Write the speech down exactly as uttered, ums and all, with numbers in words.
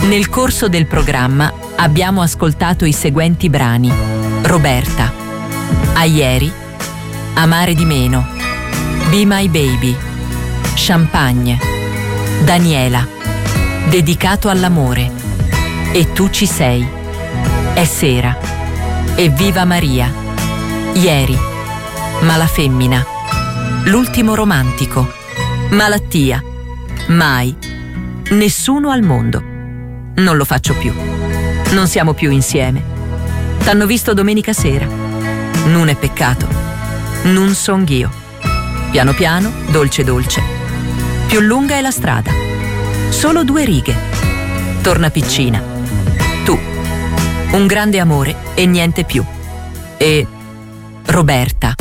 Nel corso del programma abbiamo ascoltato i seguenti brani: Roberta, A ieri, Amare di meno, Be My Baby, Champagne, Daniela, Dedicato all'amore, E tu ci sei, È sera, Evviva Maria, Ieri, Mala femmina, L'ultimo romantico, Malattia, Mai, Nessuno al mondo. Non lo faccio più. Non siamo più insieme. T'hanno visto domenica sera. Non è peccato. Non son io. Piano piano, dolce dolce. Più lunga è la strada. Solo due righe. Torna piccina. Tu. Un grande amore e niente più. E Roberta.